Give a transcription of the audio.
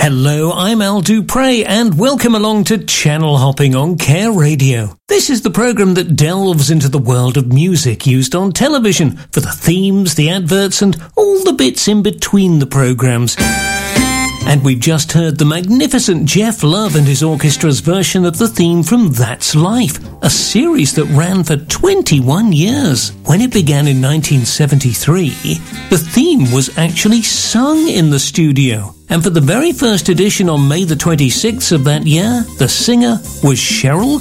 Hello, I'm Al Dupre and welcome along to Channel Hopping on Care Radio. This is the program that delves into the world of music used on television for the themes, the adverts and all the bits in between the programs. And we've just heard the magnificent Jeff Love and his orchestra's version of the theme from That's Life, a series that ran for 21 years. When it began in 1973, the theme was actually sung in the studio. And for the very first edition on May the 26th of that year, the singer was Cheryl